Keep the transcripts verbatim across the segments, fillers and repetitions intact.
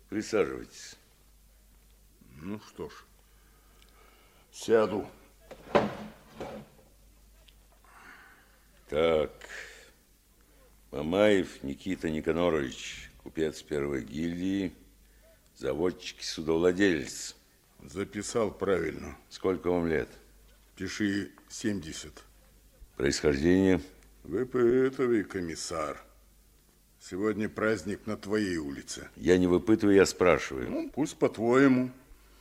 Присаживайтесь. Ну что ж, сяду. Так, Мамаев Никита Никонорович, купец первой гильдии, заводчик и судовладелец. Записал правильно. Сколько вам лет? Пиши семьдесят. Происхождение? Выпытывай, комиссар. Сегодня праздник на твоей улице. Я не выпытываю, я спрашиваю. Ну, пусть по-твоему.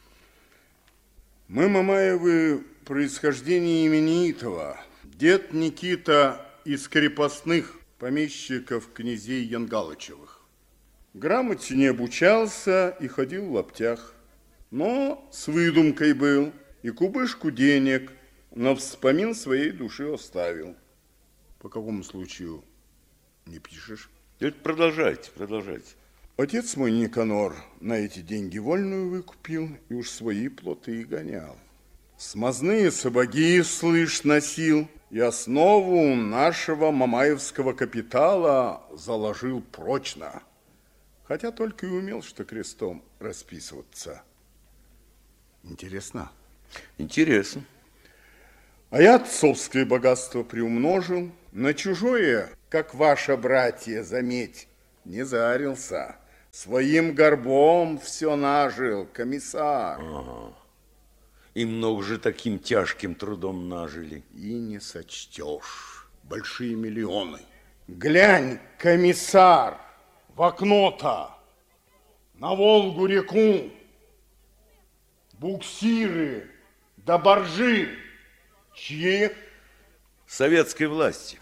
Мы, Мамаевы, происхождение именитого. Дед Никита из крепостных помещиков князей Янгалычевых. Грамоте не обучался и ходил в лаптях. Но с выдумкой был и кубышку денег на вспомин своей души оставил. По какому случаю не пишешь? Это продолжайте, продолжайте. Отец мой Никанор на эти деньги вольную выкупил и уж свои плоты и гонял. Смазные сапоги, слышь, носил и основу нашего мамаевского капитала заложил прочно. Хотя только и умел, что крестом расписываться. Интересно? Интересно. А я отцовское богатство приумножил, на чужое, как ваши братья, заметь, не зарился. Своим горбом все нажил, комиссар. Ага. И много же таким тяжким трудом нажили. И не сочтешь. Большие миллионы. Глянь, комиссар, в окно-то, на Волгу-реку, буксиры да боржи. Чьи? Советской власти.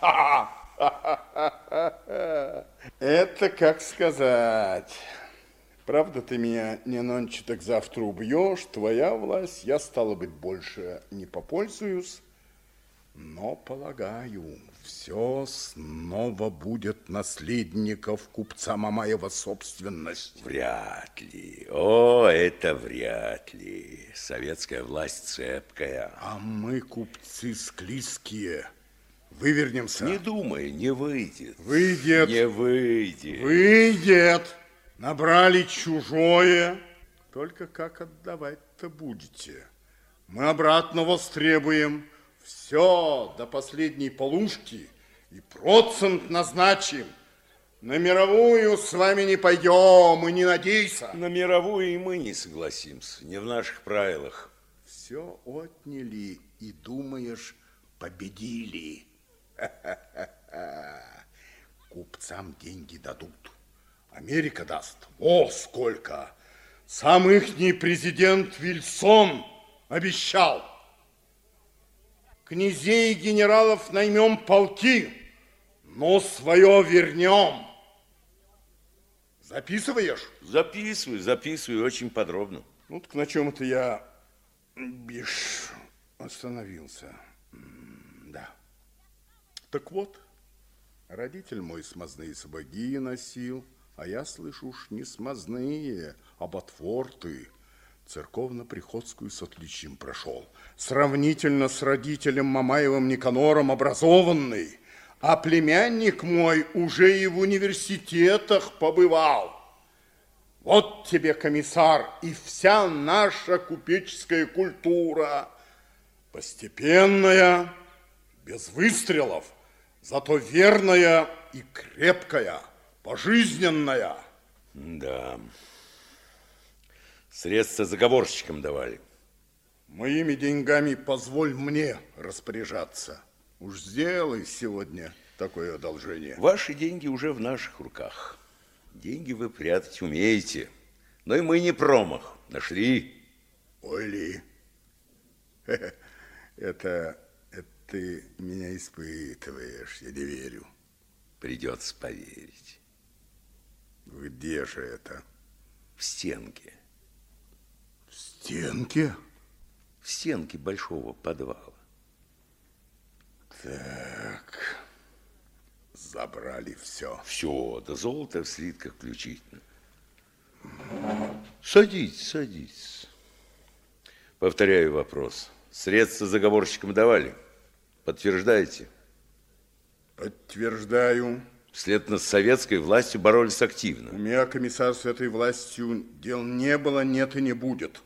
Это как сказать. Правда, ты меня не нонче, так завтра убьешь. Твоя власть, я, стало быть, больше не попользуюсь. Но, полагаю, все снова будет наследников купца Мамаева собственность. Вряд ли. О, это вряд ли. Советская власть цепкая. А мы, купцы, склизкие. Вывернемся. Не думай, не выйдет. Выйдет. Не выйдет. Выйдет. Набрали чужое. Только как отдавать-то будете? Мы обратно востребуем все до последней полушки и процент назначим. На мировую с вами не пойдем, и не надейся. На мировую и мы не согласимся. Не в наших правилах. Все отняли и, думаешь, победили. Купцам деньги дадут. Америка даст. О, сколько! Сам ихний президент Вильсон обещал. Князей и генералов наймем полки, но свое вернем. Записываешь? Записываю, записываю очень подробно. Ну, так на чем это я бишь остановился? Да. Так вот, родитель мой смазные сапоги носил, а я, слышу, уж не смазные, а ботфорты. Церковно-приходскую с отличием прошел. Сравнительно с родителем Мамаевым Никанором образованный, а племянник мой уже и в университетах побывал. Вот тебе, комиссар, и вся наша купеческая культура. Постепенная, без выстрелов, зато верная и крепкая, пожизненная. Да. Средства заговорщикам давали. Моими деньгами позволь мне распоряжаться. Уж сделай сегодня такое одолжение. Ваши деньги уже в наших руках. Деньги вы прятать умеете. Но и мы не промах. Нашли. Ой ли. Это, это ты меня испытываешь, я не верю. Придется поверить. Где же это? В стенке. В стенке? В стенке большого подвала. Так, забрали все. Все, до золота в слитках включительно. Садитесь, садитесь. Повторяю вопрос. Средства заговорщикам давали? Подтверждаете? Подтверждаю. Следовательно, с советской властью боролись активно. У меня, комиссар, с этой властью дел не было, нет и не будет.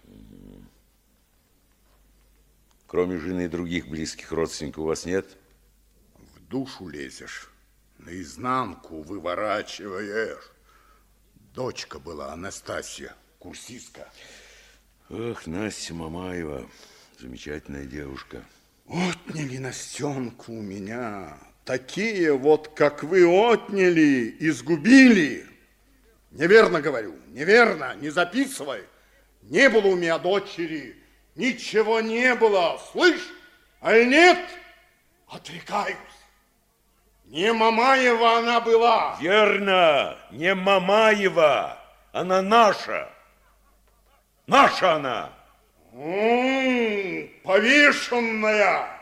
Кроме жены и других близких родственников у вас нет? В душу лезешь, наизнанку выворачиваешь. Дочка была Анастасия, курсистка. Ох, Настя Мамаева, замечательная девушка. Отняли Настенку у меня. Такие вот, как вы, отняли, изгубили. Неверно говорю, неверно, не записывай. Не было у меня дочери, ничего не было, слышь? А нет, отрекаюсь. Не Мамаева она была. Верно, не Мамаева, она наша. Наша она. М-м, повешенная.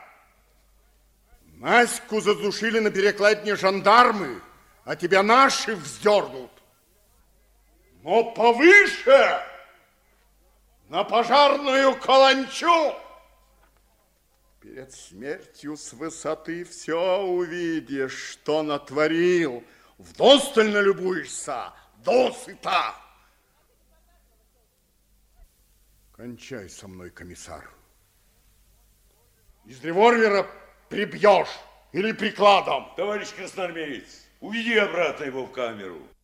Наську задушили на перекладине жандармы, а тебя наши вздернут. Но повыше, на пожарную каланчу. Перед смертью с высоты все увидишь, что натворил. Вдосталь налюбуешься, досыта. Кончай со мной, комиссар. Из револьвера прибьешь или прикладом. Товарищ красноармеец, уведи обратно его в камеру.